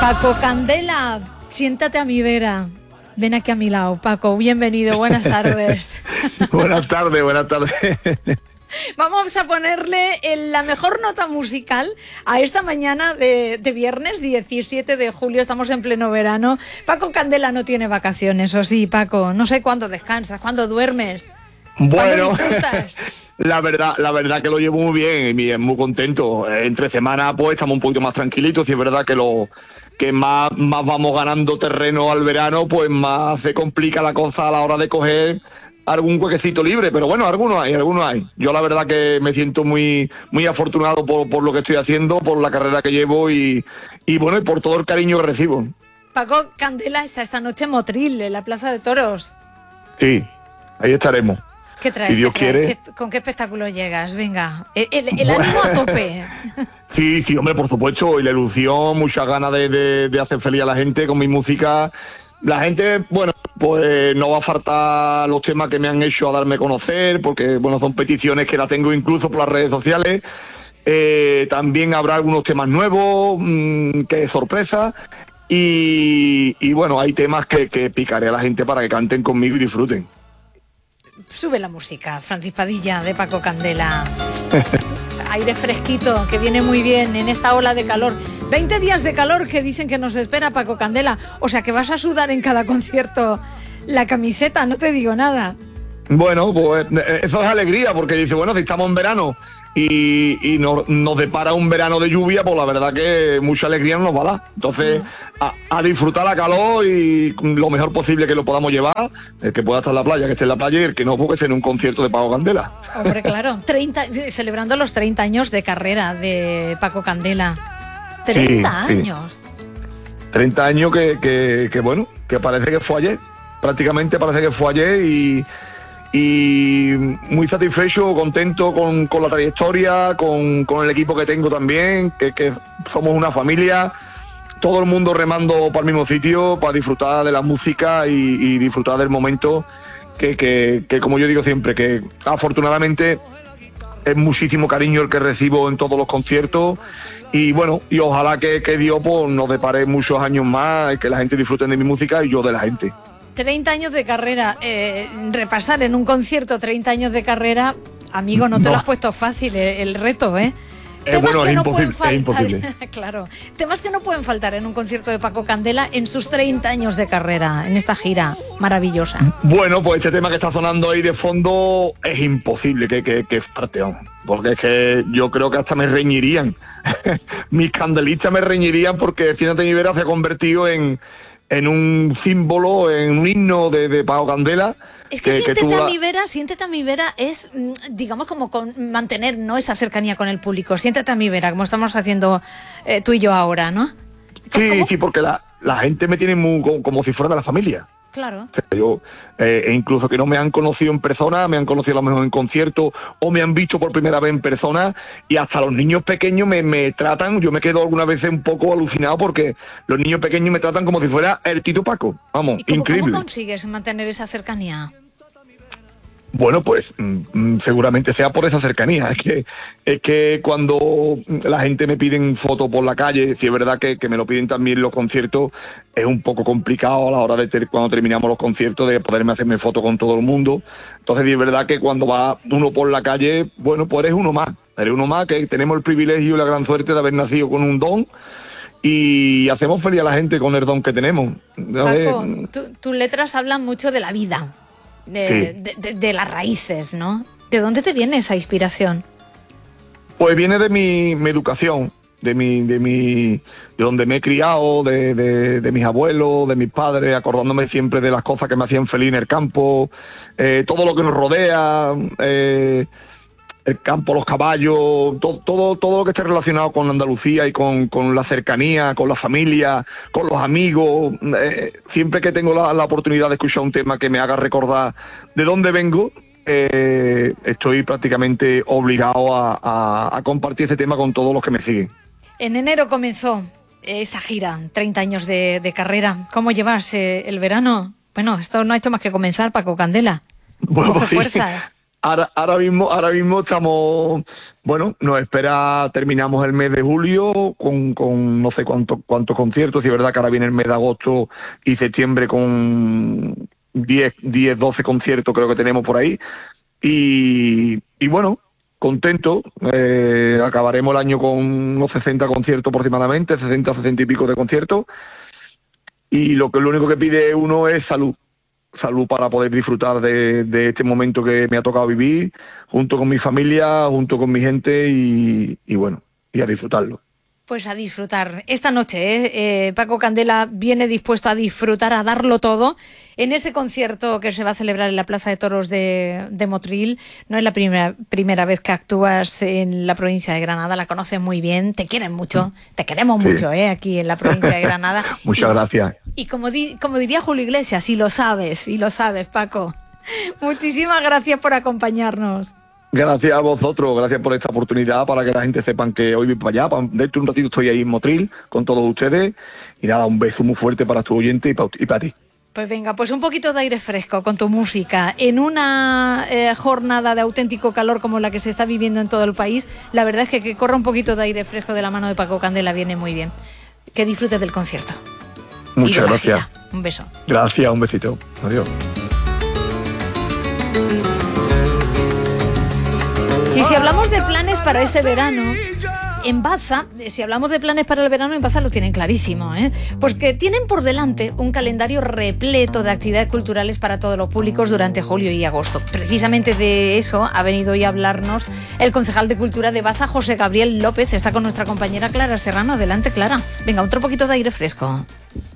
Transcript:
Paco Candela, siéntate a mi vera. Ven aquí a mi lado, Paco, bienvenido, buenas tardes. Buenas tardes, buenas tardes. Vamos a ponerle la mejor nota musical a esta mañana de viernes 17 de julio, estamos en pleno verano. Paco Candela no tiene vacaciones, ¿o sí, Paco? No sé cuándo descansas, cuándo duermes, bueno, cuándo disfrutas. La verdad que lo llevo muy bien y muy contento. Entre semana pues estamos un poquito más tranquilitos y es verdad que más vamos ganando terreno al verano, pues más se complica la cosa a la hora de coger algún huequecito libre, pero bueno, algunos hay. Yo la verdad que me siento muy afortunado por lo que estoy haciendo, por la carrera que llevo y bueno, y por todo el cariño que recibo. Paco Candela está esta noche en Motril, en la Plaza de Toros. Sí, ahí estaremos. ¿Qué traes? Si Dios quiere. ¿Con qué espectáculo llegas? Venga, el ánimo a tope. Sí, hombre, por supuesto, y la ilusión, muchas ganas de hacer feliz a la gente con mi música. La gente, bueno, pues no va a faltar los temas que me han hecho a darme a conocer, porque, bueno, son peticiones que las tengo incluso por las redes sociales. También habrá algunos temas nuevos, que es sorpresa. Y bueno, hay temas que picaré a la gente para que canten conmigo y disfruten. Sube la música, Francis Padilla, de Paco Candela. Aire fresquito, que viene muy bien en esta ola de calor. 20 días de calor que dicen que nos espera, Paco Candela. O sea que vas a sudar en cada concierto la camiseta, no te digo nada. Bueno, pues eso es alegría, porque dice, bueno, si estamos en verano y nos depara un verano de lluvia, pues la verdad que mucha alegría nos va a dar. Entonces, a disfrutar la calor y lo mejor posible que lo podamos llevar. El que pueda estar en la playa, que esté en la playa, y el que no, pues que esté en un concierto de Paco Candela. Hombre, claro, celebrando los 30 años de carrera de Paco Candela. 30 años. 30 años que bueno, que parece que fue ayer. Prácticamente parece que fue ayer y muy satisfecho, contento con la trayectoria, con el equipo que tengo también, que somos una familia, todo el mundo remando para el mismo sitio, para disfrutar de la música y disfrutar del momento, que como yo digo siempre, que afortunadamente es muchísimo cariño el que recibo en todos los conciertos y bueno, y ojalá que Dios pues, nos depare muchos años más, que la gente disfrute de mi música y yo de la gente. 30 años de carrera, repasar en un concierto 30 años de carrera, amigo, no te lo has puesto fácil el reto, ¿eh? Temas bueno, que es no imposible, pueden faltar, es imposible. Claro, temas que no pueden faltar en un concierto de Paco Candela en sus 30 años de carrera, en esta gira maravillosa. Bueno, pues este tema que está sonando ahí de fondo es imposible que falte, porque es que yo creo que hasta me reñirían. Mis candelistas me reñirían porque Siéntate mi vera se ha convertido en un símbolo, en un himno de Paco Candela. Es que Siéntate a mi vera es, digamos, como mantener, ¿no?, esa cercanía con el público. Siéntate a mi vera, como estamos haciendo tú y yo ahora, ¿no? Sí, porque la gente me tiene como si fuera de la familia. Claro. Yo, incluso que no me han conocido en persona, me han conocido a lo mejor en concierto o me han visto por primera vez en persona y hasta los niños pequeños me tratan, yo me quedo algunas veces un poco alucinado porque los niños pequeños me tratan como si fuera el Tito Paco, vamos, increíble. ¿Cómo consigues mantener esa cercanía? Bueno, pues seguramente sea por esa cercanía. Es que cuando la gente me piden fotos por la calle, si es verdad que me lo piden también los conciertos, es un poco complicado a la hora de cuando terminamos los conciertos de poderme hacerme fotos con todo el mundo. Entonces es verdad que cuando va uno por la calle, bueno, pues eres uno más, que tenemos el privilegio y la gran suerte de haber nacido con un don y hacemos feliz a la gente con el don que tenemos. Paco, tus letras hablan mucho de la vida. De las raíces, ¿no? ¿De dónde te viene esa inspiración? Pues viene de mi educación, de donde me he criado, de mis abuelos, de mis padres, acordándome siempre de las cosas que me hacían feliz en el campo, todo lo que nos rodea, el campo, los caballos, todo lo que esté relacionado con Andalucía y con la cercanía, con la familia, con los amigos. Siempre que tengo la oportunidad de escuchar un tema que me haga recordar de dónde vengo, estoy prácticamente obligado a compartir ese tema con todos los que me siguen. En enero comenzó esta gira, 30 años de carrera. ¿Cómo llevas el verano? Bueno, esto no ha hecho más que comenzar, Paco Candela. Bueno, Coge fuerzas. Ahora mismo estamos, bueno, nos espera, terminamos el mes de julio con no sé cuántos conciertos, y es verdad que ahora viene el mes de agosto y septiembre con 10, 12 conciertos creo que tenemos por ahí, y bueno, contento. Acabaremos el año con unos 60 conciertos aproximadamente, 60 y pico de conciertos, y lo único que pide uno es salud para poder disfrutar de este momento que me ha tocado vivir, junto con mi familia, junto con mi gente, y bueno, y a disfrutarlo. Pues a disfrutar. Esta noche Paco Candela viene dispuesto a disfrutar, a darlo todo en ese concierto que se va a celebrar en la Plaza de Toros de Motril. No es la primera vez que actúas en la provincia de Granada, la conoces muy bien, te quieren mucho, te queremos mucho aquí en la provincia de Granada. Muchas gracias. Y como diría Julio Iglesias, y lo sabes, Paco. Muchísimas gracias por acompañarnos. Gracias a vosotros, gracias por esta oportunidad, para que la gente sepan que hoy voy para allá. Dentro de un ratito estoy ahí en Motril con todos ustedes. Y nada, un beso muy fuerte para tu oyente y para ti. Pues venga, pues un poquito de aire fresco con tu música. En una jornada de auténtico calor como la que se está viviendo en todo el país, la verdad es que corra un poquito de aire fresco de la mano de Paco Candela viene muy bien. Que disfrutes del concierto. Muchas gracias. Gira. Un beso. Gracias, un besito. Adiós. Y si hablamos de planes para este verano, en Baza, si hablamos de planes para el verano, en Baza lo tienen clarísimo, pues que tienen por delante un calendario repleto de actividades culturales para todos los públicos durante julio y agosto. Precisamente de eso ha venido hoy a hablarnos el concejal de Cultura de Baza, José Gabriel López. Está con nuestra compañera Clara Serrano. Adelante, Clara. Venga, otro poquito de aire fresco.